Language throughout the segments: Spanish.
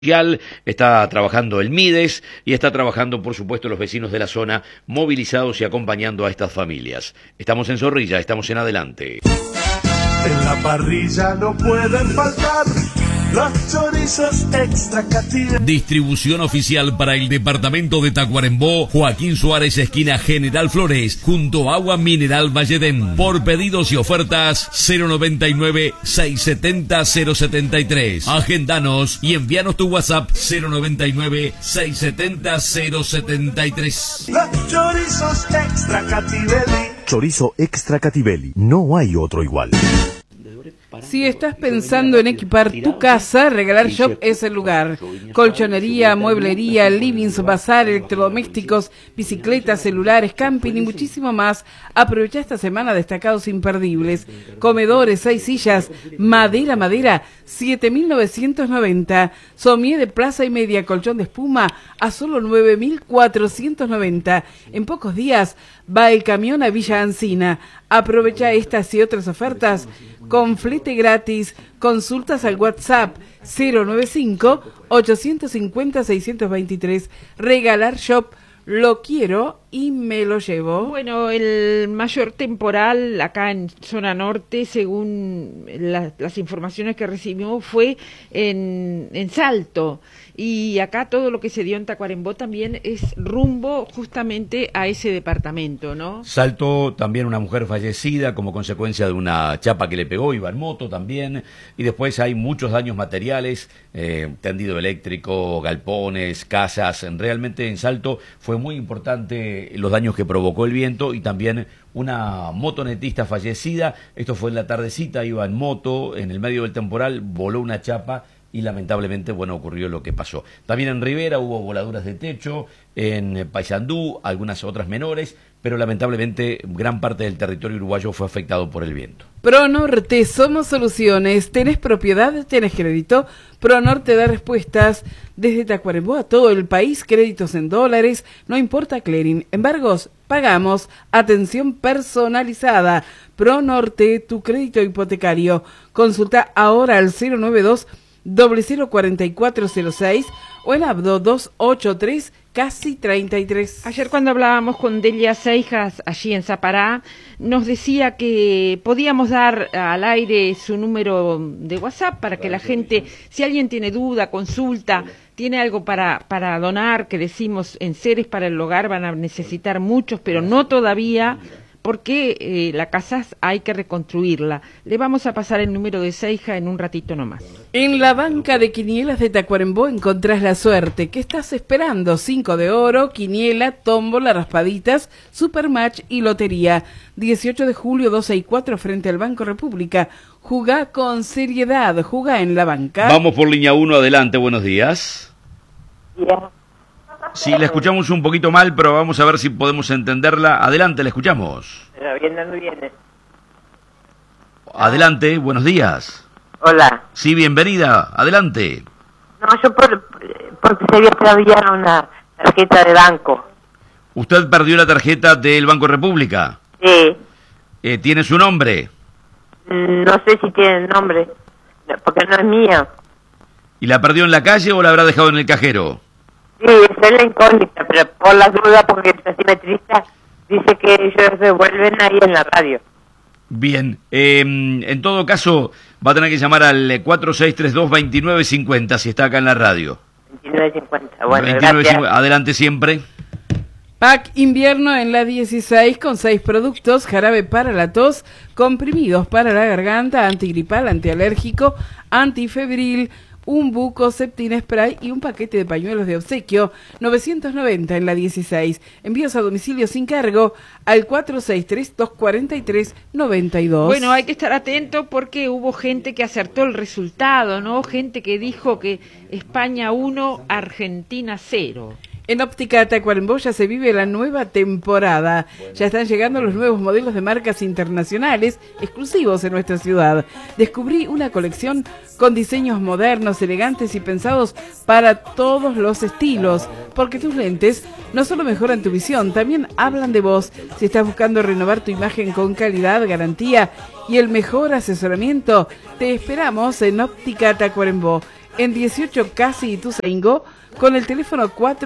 Está trabajando el Mides y está trabajando, por supuesto, los vecinos de la zona movilizados y acompañando a estas familias. Estamos en Zorrilla, estamos en Adelante. En la parrilla no pueden faltar los chorizos extra Cativelli. Distribución oficial para el departamento de Tacuarembó, Joaquín Suárez, esquina General Flores, junto a Agua Mineral Valledén. Por pedidos y ofertas, 099-670-073. Agendanos y envíanos tu WhatsApp, 099-670-073. Los chorizos extra Cativelli. Chorizo extra Cativelli, no hay otro igual. Si estás pensando en equipar tu casa, Regalar Shop es el lugar. Colchonería, mueblería, livings, bazar, electrodomésticos, bicicletas, celulares, camping y muchísimo más. Aprovecha esta semana destacados imperdibles. Comedores, 6 sillas, madera, 7.990. Somier de plaza y media, colchón de espuma a solo 9.490. En pocos días va el camión a Villa Ancina. Aprovecha estas y otras ofertas con flete gratis. Consultas al WhatsApp 095-850-623. Regalar Shop, lo quiero y me lo llevo. Bueno, el mayor temporal acá en zona norte, según las informaciones que recibimos, fue en Salto. Y acá todo lo que se dio en Tacuarembó también es rumbo justamente a ese departamento, ¿no? Salto también una mujer fallecida como consecuencia de una chapa que le pegó, iba en moto también. Y después hay muchos daños materiales, tendido eléctrico, galpones, casas. Realmente en Salto fue muy importante los daños que provocó el viento y también una motonetista fallecida. Esto fue en la tardecita, iba en moto, en el medio del temporal, voló una chapa y lamentablemente, bueno, ocurrió lo que pasó. También en Rivera hubo voladuras de techo, en Paysandú, algunas otras menores, pero lamentablemente gran parte del territorio uruguayo fue afectado por el viento. ProNorte, somos soluciones. ¿Tenés propiedad? ¿Tenés crédito? ProNorte da respuestas desde Tacuarembó a todo el país. Créditos en dólares, no importa clearing. Embargos, pagamos. Atención personalizada. ProNorte, tu crédito hipotecario. Consulta ahora al 092-004406 o en Abdo 283 casi 33. Ayer cuando hablábamos con Delia Seijas allí en Zapará, nos decía que podíamos dar al aire su número de WhatsApp para que la gente, si alguien tiene duda, consulta, tiene algo para donar, que decimos en Seres para el Hogar van a necesitar muchos, pero no todavía, porque la casa hay que reconstruirla. Le vamos a pasar el número de Seija en un ratito nomás. En la banca de quinielas de Tacuarembó encontrás la suerte. ¿Qué estás esperando? 5 de oro, quiniela, tómbola, raspaditas, supermatch y lotería. 18 de julio, 12 y 4 frente al Banco República. Jugá con seriedad, jugá en la banca. Vamos por línea 1, adelante, buenos días. Bien. Sí, la escuchamos un poquito mal, pero vamos a ver si podemos entenderla. Adelante, la escuchamos. Pero viene, no viene. Adelante, buenos días. Hola. Sí, bienvenida, adelante. No, yo porque se había extraviado una tarjeta de banco. ¿Usted perdió la tarjeta del Banco República? Sí. ¿Tiene su nombre? No sé si tiene nombre, porque no es mía. ¿Y la perdió en la calle o la habrá dejado en el cajero? Sí, esa es la incógnita, pero por las dudas, porque el taximetrista dice que ellos devuelven ahí en la radio. Bien, en todo caso va a tener que llamar al 4632-2950 si está acá en la radio. 29.50, bueno, 29.50, gracias. adelante siempre. Pack invierno en la 16 con 6 productos: jarabe para la tos, comprimidos para la garganta, antigripal, antialérgico, antifebril, un buco, Septin Spray y un paquete de pañuelos de obsequio, 990 en la 16. Envíos a domicilio sin cargo al 463-243-92. Bueno, hay que estar atento porque hubo gente que acertó el resultado, ¿no? Gente que dijo que España 1, Argentina 0. En Óptica Tacuarembó ya se vive la nueva temporada. Ya están llegando los nuevos modelos de marcas internacionales exclusivos en nuestra ciudad. Descubrí una colección con diseños modernos, elegantes y pensados para todos los estilos, porque tus lentes no solo mejoran tu visión, también hablan de vos. Si estás buscando renovar tu imagen con calidad, garantía y el mejor asesoramiento, te esperamos en Óptica Tacuarembó. en 18 Casi Ituzaingó, con el teléfono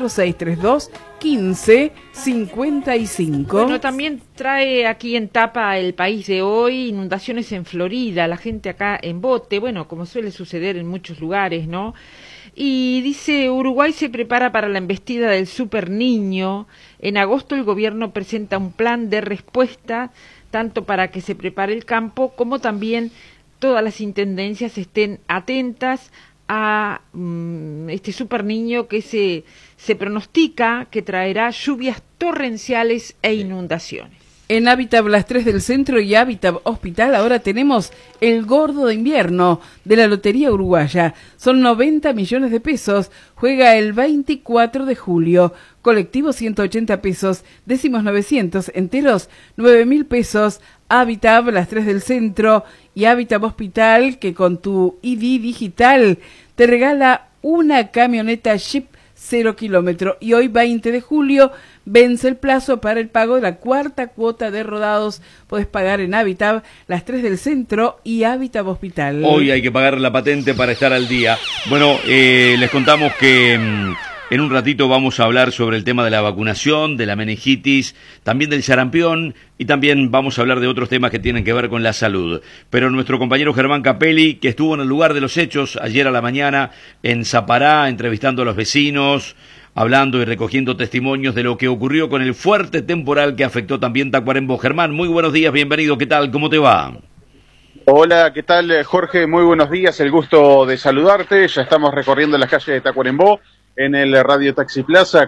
4632-1555. Bueno, también trae aquí en tapa El País de hoy inundaciones en Florida, la gente acá en bote, bueno, como suele suceder en muchos lugares, ¿no? Y dice, Uruguay se prepara para la embestida del Super Niño. En agosto el gobierno presenta un plan de respuesta, tanto para que se prepare el campo, como también todas las intendencias estén atentas a este Super Niño que se pronostica que traerá lluvias torrenciales e inundaciones. En Hábitat Las 3 del Centro y Hábitat Hospital ahora tenemos el gordo de invierno de la Lotería Uruguaya. Son 90 millones de pesos. Juega el 24 de julio. Colectivo 180 pesos. Décimos 900. Enteros 9.000 pesos. Hábitat Las 3 del Centro y Hábitat Hospital, que con tu ID digital te regala una camioneta Jeep 0 kilómetro. Y hoy 20 de julio vence el plazo para el pago de la cuarta cuota de rodados. Podés pagar en Hábitat Las 3 del Centro y Hábitat Hospital. Hoy hay que pagar la patente para estar al día. Bueno, les contamos que en un ratito vamos a hablar sobre el tema de la vacunación, de la meningitis, también del sarampión, y también vamos a hablar de otros temas que tienen que ver con la salud. Pero nuestro compañero Germán Capelli, que estuvo en el lugar de los hechos ayer a la mañana en Sapará, entrevistando a los vecinos, hablando y recogiendo testimonios de lo que ocurrió con el fuerte temporal que afectó también Tacuarembó. Germán, muy buenos días, bienvenido, ¿qué tal? ¿Cómo te va? Hola, ¿qué tal, Jorge? Muy buenos días, el gusto de saludarte. Ya estamos recorriendo las calles de Tacuarembó en el Radio Taxi Plaza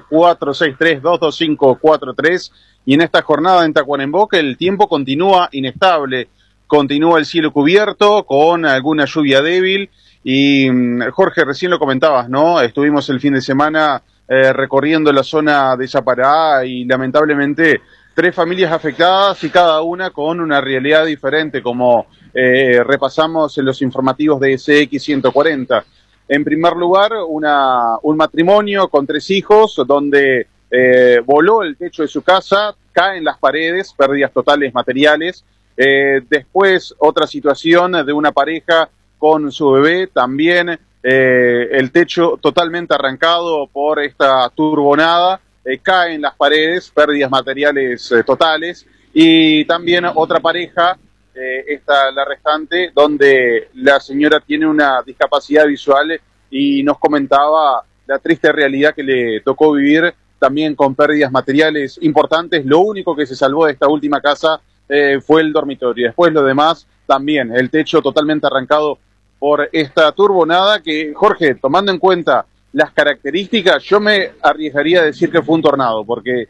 463-22543, y en esta jornada en Tacuarembó que el tiempo continúa inestable, continúa el cielo cubierto con alguna lluvia débil, y Jorge, recién lo comentabas, ¿no? Estuvimos el fin de semana recorriendo la zona de Sapará y lamentablemente 3 familias afectadas y cada una con una realidad diferente, como repasamos en los informativos de SX 140. En primer lugar, un matrimonio con 3 hijos, donde voló el techo de su casa, caen las paredes, pérdidas totales materiales. Después, otra situación de una pareja con su bebé, también el techo totalmente arrancado por esta turbonada, caen las paredes, pérdidas materiales totales. Y también otra pareja, la restante, donde la señora tiene una discapacidad visual y nos comentaba la triste realidad que le tocó vivir, también con pérdidas materiales importantes. Lo único que se salvó de esta última casa fue el dormitorio. Después lo demás, también el techo totalmente arrancado por esta turbonada que, Jorge, tomando en cuenta las características, yo me arriesgaría a decir que fue un tornado, porque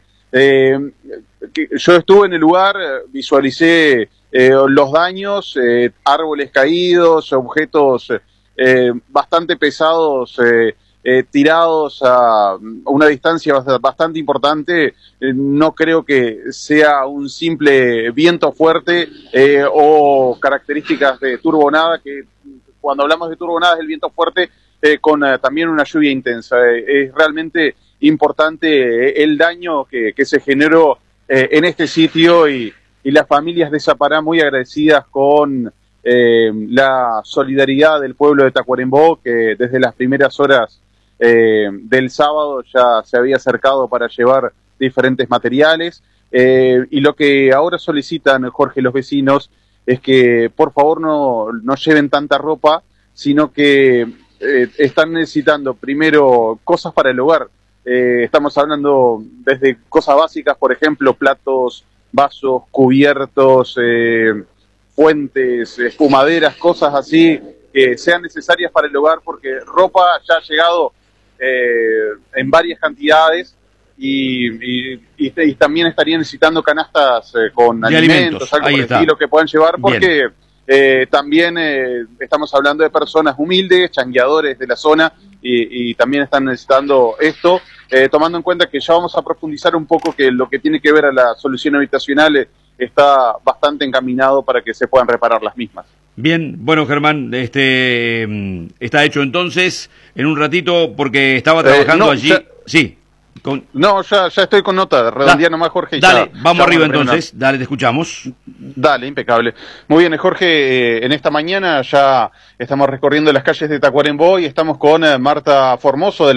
yo estuve en el lugar, visualicé los daños, árboles caídos, objetos bastante pesados tirados a una distancia bastante importante. No creo que sea un simple viento fuerte o características de turbonada, que cuando hablamos de turbonada es el viento fuerte con también una lluvia intensa. Es realmente importante el daño que se generó en este sitio, y las familias de Sapará muy agradecidas con la solidaridad del pueblo de Tacuarembó, que desde las primeras horas del sábado ya se había acercado para llevar diferentes materiales, y lo que ahora solicitan, Jorge, los vecinos, es que por favor no lleven tanta ropa, sino que están necesitando primero cosas para el hogar. Estamos hablando desde cosas básicas, por ejemplo, platos, vasos, cubiertos, fuentes, espumaderas, cosas así que sean necesarias para el hogar, porque ropa ya ha llegado en varias cantidades, y también estarían necesitando canastas con alimentos, algo por el estilo que puedan llevar, porque también estamos hablando de personas humildes, changueadores de la zona, y también están necesitando esto, tomando en cuenta que ya vamos a profundizar un poco que lo que tiene que ver a la solución habitacional está bastante encaminado para que se puedan reparar las mismas. Bien, bueno, Germán, está hecho entonces en un ratito, porque estaba trabajando allí. Sí. No, ya estoy con nota, redondea nomás, Jorge. Dale, ya, vamos arriba entonces, dale, te escuchamos. Dale, impecable. Muy bien, Jorge, en esta mañana ya estamos recorriendo las calles de Tacuarembó y estamos con Marta Formoso de